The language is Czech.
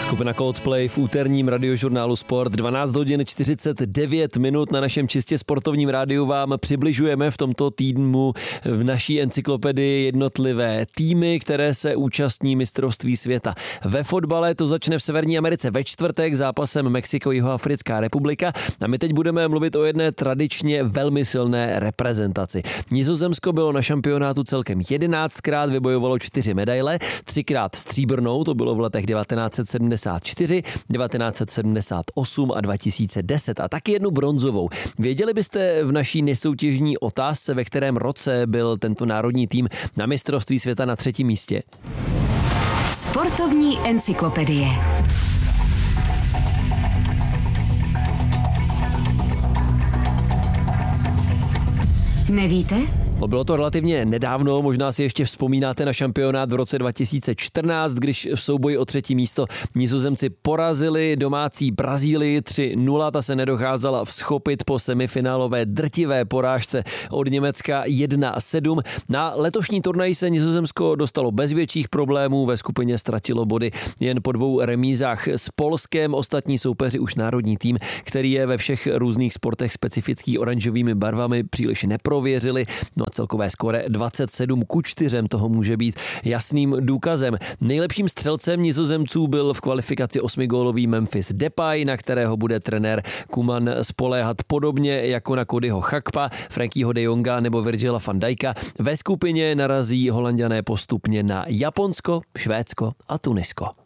Skupina Coldplay v úterním radiožurnálu Sport. 12 hodin 49 minut na našem čistě sportovním rádiu vám přibližujeme v tomto týdnu v naší encyklopedii jednotlivé týmy, které se účastní mistrovství světa. Ve fotbale to začne v Severní Americe ve čtvrtek zápasem Mexiko-Jihoafrická republika a my teď budeme mluvit o jedné tradičně velmi silné reprezentaci. Nizozemsko bylo na šampionátu celkem 11krát, vybojovalo 4 medaile, 3krát stříbrnou, to bylo v letech 1974, 1978 a 2010 a taky jednu bronzovou. Věděli byste v naší nesoutěžní otázce, ve kterém roce byl tento národní tým na mistrovství světa na 3. místě? Sportovní encyklopedie. Nevíte? Bylo to relativně nedávno, možná si ještě vzpomínáte na šampionát v roce 2014, když v souboji o 3. místo Nizozemci porazili domácí Brazílii 3-0, ta se nedokázala vzchopit po semifinálové drtivé porážce od Německa 1-7. Na letošní turnaj se Nizozemsko dostalo bez větších problémů, ve skupině ztratilo body jen po 2 remízách s Polskem, ostatní soupeři už národní tým, který je ve všech různých sportech specifický oranžovými barvami, příliš neprověřili. No a celkové skóre 27-4 toho může být jasným důkazem. Nejlepším střelcem Nizozemců byl v kvalifikaci 8gólový Memphis Depay, na kterého bude trenér Koeman spoléhat podobně jako na Codyho Gakpa, Frankieho de Jonga nebo Virgila van Dijka. Ve skupině narazí Holanďané postupně na Japonsko, Švédsko a Tunisko.